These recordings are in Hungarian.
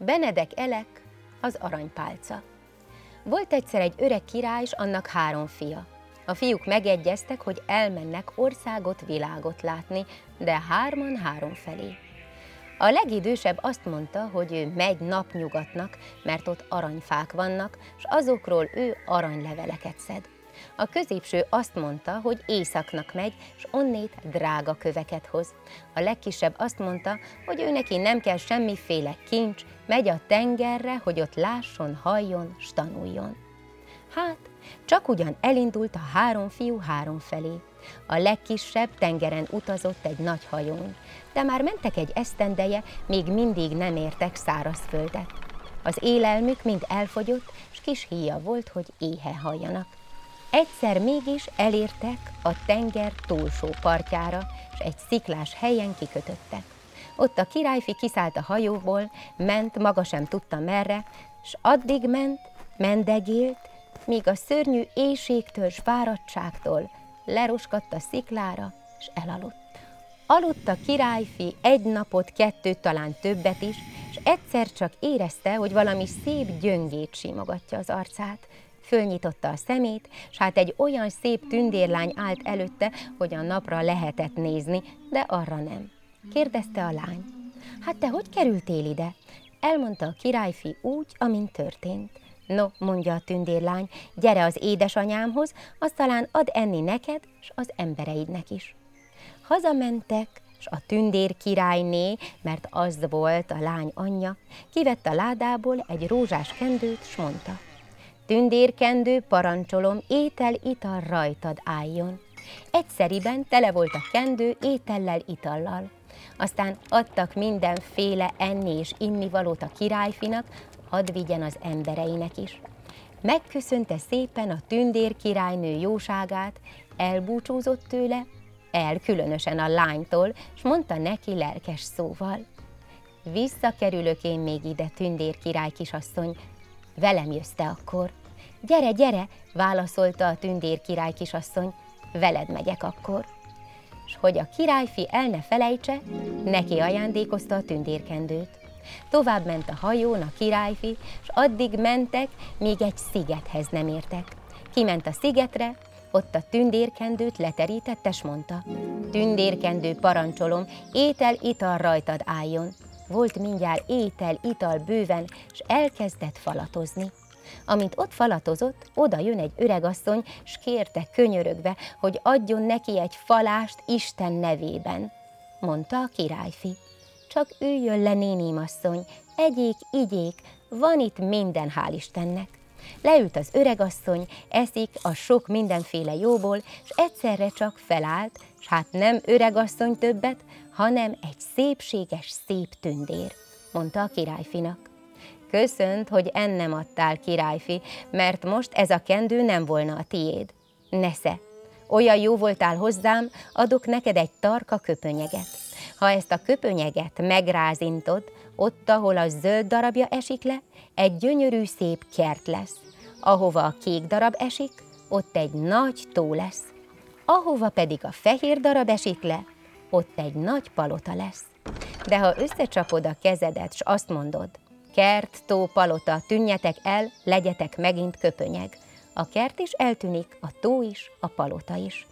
Benedek Elek, az aranypálca. Volt egyszer egy öreg király, s annak 3 fia. A fiúk megegyeztek, hogy elmennek országot, világot látni, de 3-an 3 felé. A legidősebb azt mondta, hogy ő megy napnyugatnak, mert ott aranyfák vannak, s azokról ő aranyleveleket szed. A középső azt mondta, hogy északnak megy, s onnét drága köveket hoz. A legkisebb azt mondta, hogy ő neki nem kell semmiféle kincs, megy a tengerre, hogy ott lásson, halljon, s tanuljon. Hát, csak ugyan elindult a 3 fiú 3 felé. A legkisebb tengeren utazott egy nagy hajón, de már mentek egy esztendeje, még mindig nem értek szárazföldet. Az élelmük mind elfogyott, s kis híja volt, hogy éhe halljanak. Egyszer mégis elértek a tenger túlsó partjára, s egy sziklás helyen kikötöttek. Ott a királyfi kiszállt a hajóból, ment, maga sem tudta merre, s addig ment, mendegélt, míg a szörnyű éhségtől s fáradtságtól leroskadt a sziklára, s elaludt. Aludt a királyfi 1 napot, 2, talán többet is, s egyszer csak érezte, hogy valami szép gyöngét simogatja az arcát. Fölnyitotta a szemét, s hát egy olyan szép tündérlány állt előtte, hogy a napra lehetett nézni, de arra nem. Kérdezte a lány: hát te hogy kerültél ide? Elmondta a királyfi úgy, amint történt. No, mondja a tündérlány, gyere az édesanyámhoz, azt talán ad enni neked, s az embereidnek is. Hazamentek, s a tündér királyné, mert az volt a lány anyja, kivett a ládából egy rózsás kendőt, s mondta: tündérkendő, parancsolom, étel-ital rajtad álljon. Egyszeriben tele volt a kendő étellel, itallal. Aztán adtak mindenféle enni és innivalót a királyfinak, hadd vigyen az embereinek is. Megköszönte szépen a tündér királynő jóságát, elbúcsúzott tőle, különösen a lánytól, s mondta neki lelkes szóval: visszakerülök én még ide, tündér király kisasszony, velem jössz te akkor. Gyere, gyere, válaszolta a tündér király kisasszony, veled megyek akkor. S hogy a királyfi el ne felejtse, neki ajándékozta a tündérkendőt. Tovább ment a hajón a királyfi, s addig mentek, míg egy szigethez nem értek. Kiment a szigetre, ott a tündérkendőt leterítette, s mondta: tündérkendő, parancsolom, étel-ital rajtad álljon. Volt mindjárt étel-ital bőven, s elkezdett falatozni. Amint ott falatozott, oda jön egy öregasszony, s kérte könyörögve, hogy adjon neki egy falást Isten nevében. Mondta a királyfi: csak üljön le, néném asszony, egyék, igyék, van itt minden, hál' Istennek. Leült az öregasszony, eszik a sok mindenféle jóból, s egyszerre csak felállt, s hát nem öregasszony többet, hanem egy szépséges, szép tündér. Mondta a királyfinak: köszönt, hogy ennem adtál, királyfi, mert most ez a kendő nem volna a tiéd. Nesze, olyan jó voltál hozzám, adok neked egy tarka köpönyeget. Ha ezt a köpönyeget megrázintod, ott, ahol a zöld darabja esik le, egy gyönyörű szép kert lesz. Ahova a kék darab esik, ott egy nagy tó lesz. Ahova pedig a fehér darab esik le, ott egy nagy palota lesz. De ha összecsapod a kezedet, s azt mondod: kert, tó, palota, tűnjetek el, legyetek megint köpönyeg. A kert is eltűnik, a tó is, a palota is.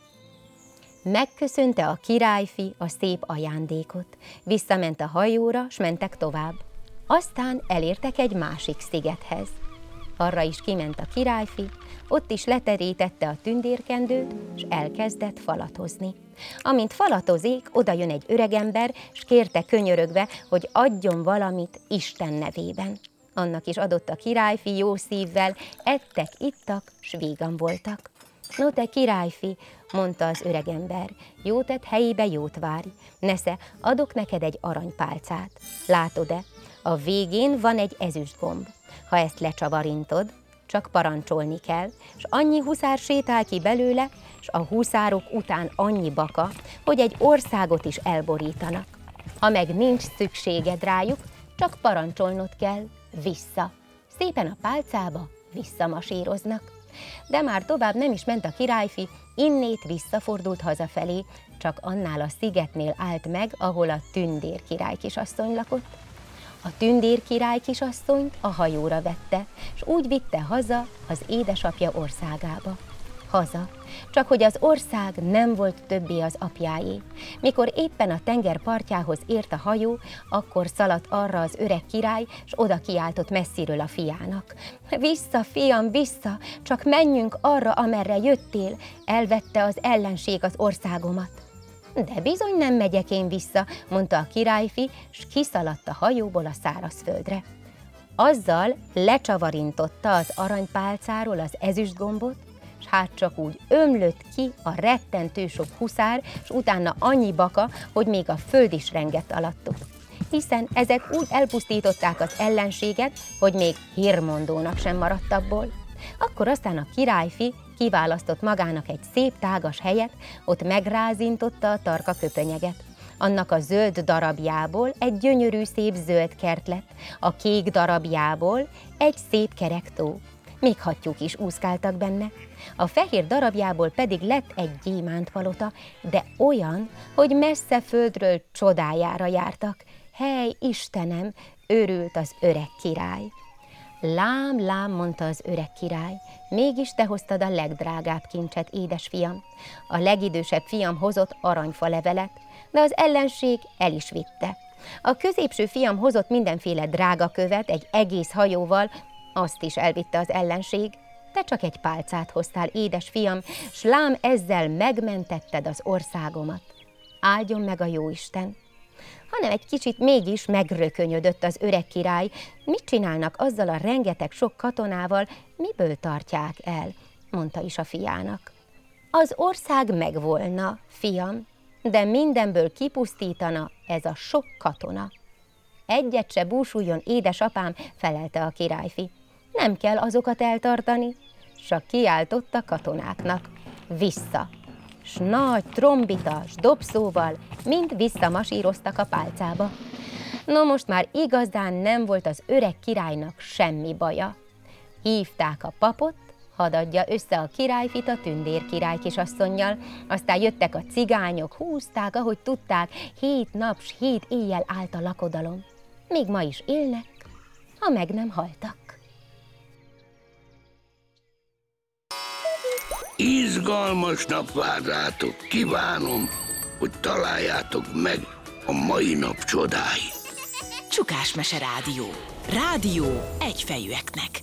Megköszönte a királyfi a szép ajándékot, visszament a hajóra, s mentek tovább. Aztán elértek egy másik szigethez. Arra is kiment a királyfi, ott is leterítette a tündérkendőt, s elkezdett falatozni. Amint falatozik, oda jön egy öregember, s kérte könyörögve, hogy adjon valamit Isten nevében. Annak is adott a királyfi jó szívvel, ettek, ittak, s vígan voltak. No te királyfi, mondta az öregember, jót tett helyébe jót várj. Nesze, adok neked egy aranypálcát. Látod-e, a végén van egy ezüstgomb. Ha ezt lecsavarintod, csak parancsolni kell, s annyi huszár sétál ki belőle, s a huszárok után annyi baka, hogy egy országot is elborítanak. Ha meg nincs szükséged rájuk, csak parancsolnod kell, vissza. Szépen a pálcába visszamasíroznak. De már tovább nem is ment a királyfi, innét visszafordult hazafelé, csak annál a szigetnél állt meg, ahol a tündér király kisasszony lakott. A tündérkirály kisasszonyt a hajóra vette, s úgy vitte haza az édesapja országába. Haza, csak hogy az ország nem volt többé az apjáé. Mikor éppen a tenger partjához ért a hajó, akkor szaladt arra az öreg király, s oda kiáltott messziről a fiának. Vissza, fiam, vissza, csak menjünk arra, amerre jöttél, elvette az ellenség az országomat. De bizony nem megyek én vissza, mondta a királyfi, s kiszaladt a hajóból a szárazföldre. Azzal lecsavarintotta az aranypálcáról az ezüstgombot, s hát csak úgy ömlött ki a rettentő sok huszár, s utána annyi baka, hogy még a föld is rengett alattuk. Hiszen ezek úgy elpusztították az ellenséget, hogy még hírmondónak sem maradt abból. Akkor aztán a királyfi kiválasztott magának egy szép tágas helyet, ott megrázintotta a tarka köpönyeget. Annak a zöld darabjából egy gyönyörű szép zöld kert lett, a kék darabjából egy szép kerek tó. Még hattyúk is úszkáltak benne. A fehér darabjából pedig lett egy gyémántpalota, de olyan, hogy messze földről csodájára jártak. Hely, Istenem, örült az öreg király. Lám, lám, mondta az öreg király, mégis te hoztad a legdrágább kincset, édesfiam. A legidősebb fiam hozott aranyfa levelet, de az ellenség el is vitte. A középső fiam hozott mindenféle drága követ egy egész hajóval, azt is elvitte az ellenség. Te csak egy pálcát hoztál, édesfiam, s lám ezzel megmentetted az országomat. Áldjon meg a jóisten! Hanem egy kicsit mégis megrökönyödött az öreg király. Mit csinálnak azzal a rengeteg sok katonával, miből tartják el? Mondta is a fiának. Az ország megvolna, fiam, de mindenből kipusztítana ez a sok katona. Egyet se búsuljon, édesapám, felelte a királyfi. Nem kell azokat eltartani, csak kiáltott a katonáknak. Vissza! S nagy trombita, s dobszóval mind visszamasíroztak a pálcába. No most már igazán nem volt az öreg királynak semmi baja. Hívták a papot, hadd adja össze a királyfit a tündérkirály kisasszonnyal, aztán jöttek a cigányok, húzták, ahogy tudták, 7 nap s 7 éjjel állt a lakodalom. Még ma is élnek, ha meg nem haltak. Izgalmas nap vár rátok, kívánom, hogy találjátok meg a mai nap csodái. Csukásmese Rádió. Rádió egyfejűeknek.